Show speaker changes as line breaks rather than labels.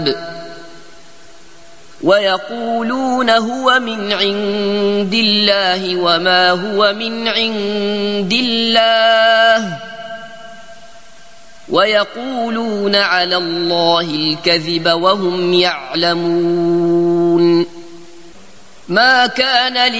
ويقولون هو من عند الله وما هو من عند الله ويقولون على الله الكذب وهم يعلمون. ما كان